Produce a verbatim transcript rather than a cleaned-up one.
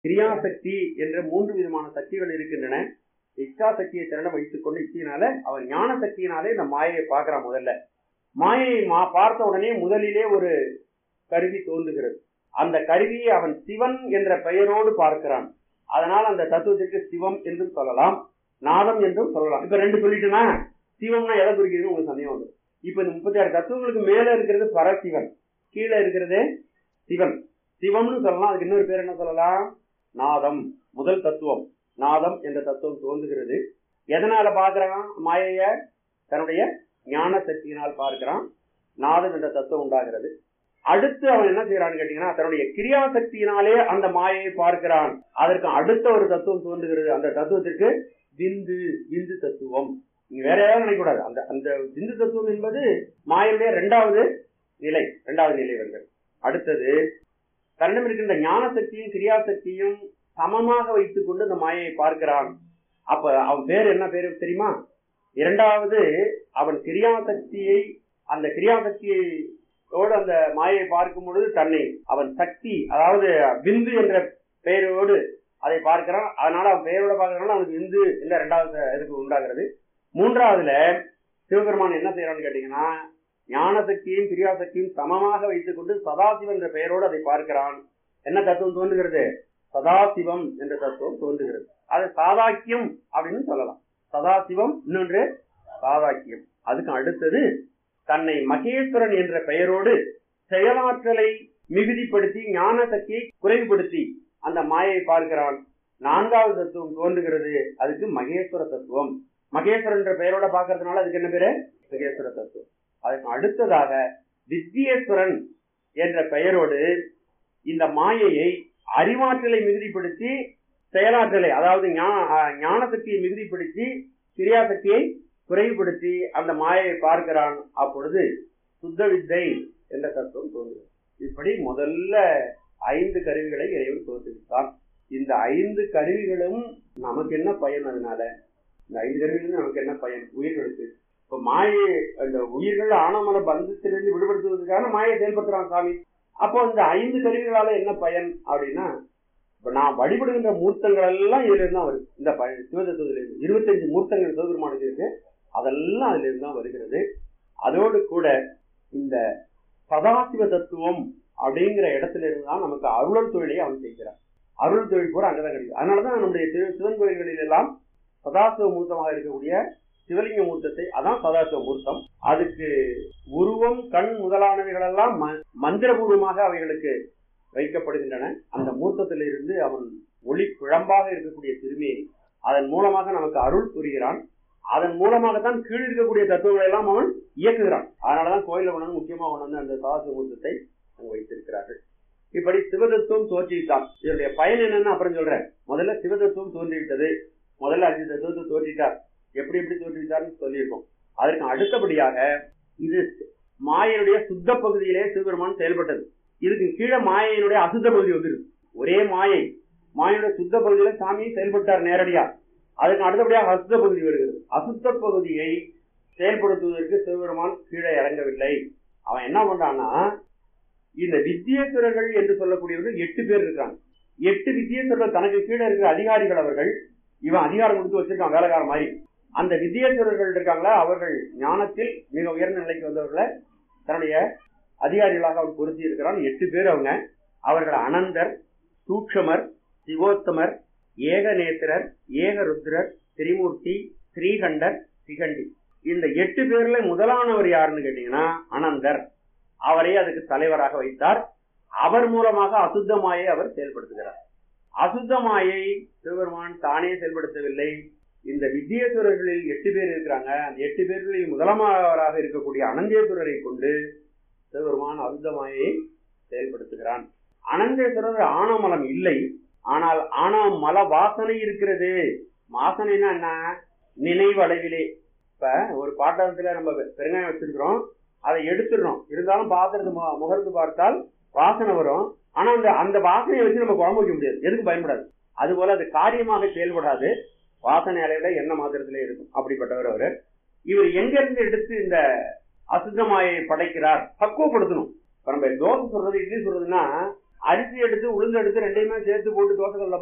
கிரியாசக்தி என்ற மூன்று விதமான சக்திகள் இருக்கின்றன. இச்சா சக்தியை திறனை வைத்துக் கொண்டு இச்சையினால அவன் ஞான சக்தியினாலே இந்த மாயையை பார்க்கிறான். முதல்ல மாயையை மா பார்த்த உடனே முதலிலே ஒரு கருவி தோன்றுகிறது. அந்த கருவியை அவன் சிவன் என்ற பெயரோடு பார்க்கிறான். அதனால் அந்த தத்துவத்திற்கு சிவம் என்றும் சொல்லலாம், நாதம் என்றும் சொல்லலாம். இப்ப ரெண்டு சொல்லிட்டுனா சிவம்னா எதை குறிக்கிறது உங்களுக்கு சந்தேகம் வந்து. இப்ப இந்த முப்பத்தி ஆறு தத்துவங்களுக்கு மேல இருக்கிறது பரசிவன், கீழே இருக்கிறது சிவன். சிவம்னு சொல்லலாம். அதுக்கு இன்னொரு பேர் என்ன சொல்லலாம்? நாதம். முதல் தத்துவம் நாதம் என்ற தத்துவம் தோன்றுகிறது. எதனால பார்க்கிறான்? மாயைய தன்னுடைய ஞான சக்தியினால் பார்க்கிறான். நாதம் என்ற தத்துவம் உண்டாகிறது. அடுத்து அவன் என்ன செய்யறான்னு கேட்டீங்கன்னா, தன்னுடைய கிரியா சக்தியினாலே அந்த மாயையை பார்க்கிறான். அதற்கு அடுத்த ஒரு தத்துவம் தோன்றுகிறது. அந்த தத்துவத்திற்கு விந்து விந்து தத்துவம். நீங்க வேற யாரும் நினைக்கக்கூடாது. அந்த அந்த விந்து தத்துவம் என்பது மாயையுடைய இரண்டாவது நிலை, இரண்டாவது நிலை வருகிறது. அடுத்தது தன்னிடம் இருக்கின்ற ஞான சக்தியும் கிரியா சக்தியும் சமமாக வைத்துக் கொண்டு அந்த மாயையை பார்க்கிறான். அப்ப அவன் பேர் என்ன பேரு தெரியுமா? இரண்டாவது அவன் கிரியா சக்தியை அந்த கிரியா சக்தியோடு அந்த மாயையை பார்க்கும் பொழுது தன்னை அவன் சக்தி, அதாவது விந்து என்ற பெயரோடு அதை பார்க்கிறான். அதனால அவன் பெயரோட பார்க்கறதுனால அவனுக்கு விந்து என்ற இரண்டாவது இதுக்கு உண்டாகிறது. மூன்றாவதுல சிவபெருமான் என்ன செய்யறான்னு கேட்டீங்கன்னா, ஞான சக்தியும் கிரியா சக்தியும் சமமாக வைத்துக் கொண்டு சதாசிவம் என்ற பெயரோடு அதை பார்க்கிறான். என்ன தத்துவம் தோன்றுகிறது? சதாசிவம் என்ற தத்துவம் தோன்றுகிறது. அது சாதாக்கியம் அப்படின்னு சொல்லலாம். சதாசிவம், இன்னொன்று சாதாக்கியம். அதுக்கு அடுத்தது தன்னை மகேஸ்வரன் என்ற பெயரோடு செயலாற்றலை மிகுதிப்படுத்தி ஞான சக்தியை குறைவுபடுத்தி அந்த மாயையை பார்க்கிறான். நான்காவது தத்துவம் தோன்றுகிறது. அதுக்கு மகேஸ்வர தத்துவம். மகேஸ்வரன் என்ற பெயரோட பார்க்கறதுனால அதுக்கு என்ன பேரு? மகேஸ்வர தத்துவம். அதுக்கு அடுத்ததாக வித்யேஸ்வரன் என்ற பெயரோடு இந்த மாயையை அறிவாற்றலை மிகுதிப்படுத்தி செயலாற்றலை, அதாவது ஞான சக்தியை மிகுதிப்படுத்தி கிரியா சக்தியை குறைவுபடுத்தி அந்த மாயையை பார்க்கிறான். அப்பொழுது சுத்த வித்தை என்ற தத்துவம் தோன்றுகிறது. இப்படி முதல்ல ஐந்து கருவிகளை இறைவன் தோற்றுவித்தான். இந்த ஐந்து கருவிகளும் நமக்கு என்ன பயன்? அதனால இந்த ஐந்து கருவிகளும் நமக்கு என்ன பயன்? உயிர்களுக்கு இப்ப மாயை, அந்த உயிர்கள் ஆனமன பந்தத்திலிருந்து விடுபடுத்துவதற்கான மாயை செயல்படுத்துறான் சாமி. அப்போ இந்த ஐந்து கருவிகளால என்ன பயன் அப்படின்னா, இப்ப நான் வழிபடுகின்ற மூர்த்தங்கள் எல்லாம் இதுல இருந்தா வருது. இந்த சிவதத்துவத்திலிருந்து இருபத்தஞ்சு மூர்த்தங்கள் சிவபெருமானுக்கு இருக்கு, அதெல்லாம் அதுல இருந்தா வருகிறது. அதோடு கூட இந்த சதாசிவ தத்துவம் அப்படிங்கிற இடத்துல இருந்தால் நமக்கு அருளல் தொழிலை அவன் செய்கிறான். அருள் தொழில் பூரா அங்கதான் கிடைக்கும். அதனாலதான் நம்முடைய சிவன் கோயில்களில் எல்லாம் சதாசிவ மூர்த்தமாக இருக்கக்கூடிய சிவலிங்க மூர்த்தத்தை, அதான் சதாசிவ மூர்த்தம். அதுக்கு உருவம், கண் முதலானவைகள் எல்லாம் மந்திரபூர்வமாக அவைகளுக்கு வைக்கப்படுகின்றன. அந்த மூர்த்தத்திலிருந்து அவன் ஒளி குழம்பாக இருக்கக்கூடிய திருமேனி, அதன் மூலமாக நமக்கு அருள் புரிகிறான். அதன் மூலமாகத்தான் கீழ் இருக்கக்கூடிய தத்துவங்களை எல்லாம் அவன் இயக்குகிறான். அதனாலதான் கோயில கொண்டு முக்கியமா கொண்டு வந்து அந்த சதாசிவ மூர்த்தத்தை அங்கு வைத்திருக்கிறார்கள். இப்படி சிவதத்துவம் தோற்றிவிட்டான். இதனுடைய பயன் என்னன்னு அப்புறம் சொல்றேன். முதல்ல சிவதத்துவம் தோன்றிவிட்டது. முதல்ல அஞ்சு தத்துவத்தை தோற்றிட்டார். எப்படி எப்படி தோற்றிவிட்டார்னு சொல்லியிருக்கோம். அதற்கு அடுத்தபடியாக இது மாயனுடைய சுத்த பகுதியிலே சிவபெருமான் செயல்பட்டது. இதுக்கு கீழே மாயனுடைய அசுத்த பகுதி வந்துருக்கு. ஒரே மாயை மாயனுடைய சுத்த பகுதியில சாமி செயல்பட்டார் நேரடியா. அதுக்கு அடுத்தபடியாக அசுத்த பகுதி வருகிறது. அசுத்த பகுதியை செயல்படுத்துவதற்கு சிவபெருமான் கீழே இறங்கவில்லை. அவன் என்ன பண்றான்னா, இந்த வித்யேஸ்வரர்கள் என்று சொல்லக்கூடியவர்கள் எட்டு பேர் இருக்காங்க. எட்டு வித்யேஸ்வரர்கள் தனக்கு கீழே இருக்கிற அதிகாரிகள். அவர்கள் இவன் அதிகாரம் கொடுத்து வச்சிருக்கான் வேலைக்கார மாதிரி. அந்த வித்யேஸ்வரர்கள் இருக்காங்களா, அவர்கள் ஞானத்தில் மிக உயர்ந்த நிலைக்கு வந்தவர்களை தன்னுடைய அதிகாரிகளாக அவன் பொருத்தி இருக்கிறான். எட்டு பேர் அவங்க. அவர்கள் அனந்தர், சூக்ஷமர், சிவோத்தமர், ஏகநேத்திரர், ஏகருத்ரர், திரிமூர்த்தி, ஸ்ரீகண்டர், சிகண்டி. இந்த எட்டு பேர்ல முதலானவர் யாருன்னு கேட்டீங்கன்னா அனந்தர். அவரை அதுக்கு தலைவராக வைத்தார். அவர் மூலமாக அசுத்தமாயை அவர் செயல்படுத்துகிறார். அசுத்தமாயை சிவபெருமான் தானே செயல்படுத்தவில்லை. இந்த வித்யேஸ்வரர்களில் எட்டு பேர் இருக்கிறாங்க. அந்த எட்டு பேர்களில் முதலாமவராக இருக்கக்கூடிய அனந்தேஸ்வரரை கொண்டு சிவபெருமான் அசுத்தமாயை செயல்படுத்துகிறான். அனந்தேஸ்வரர் ஆணவமலம் இல்லை, ஆனால் ஆணவ மல வாசனை இருக்கிறது. வாசனைன்னா என்ன? நினைவு அளவிலே. இப்ப ஒரு பாட்டத்துல நம்ம பெருங்காயம் வச்சிருக்கிறோம், அதை எடுத்துடுறோம். இருந்தாலும் பாத்திரத்து முகர்ந்து பார்த்தால் வாசனை வரும். ஆனா அந்த அந்த வாசனையை வச்சு நம்ம குழம்பு வைக்க முடியாது, எதுக்கு பயன்படாது. அது போல அது காரியமாக செயல்படாது. வாசனை அளவில என்ன மாத்திரத்திலே இருக்கும். அப்படிப்பட்டவர் அவரு. இவர் எங்க இருந்து எடுத்து இந்த அசுத்தமாயை படைக்கிறார்? பக்குவப்படுத்தணும். இப்ப நம்ம தோசை சொல்றது, இட்லி சொல்றதுன்னா அரிசி எடுத்து உளுந்து எடுத்து ரெண்டையுமே சேர்த்து போட்டு தோசை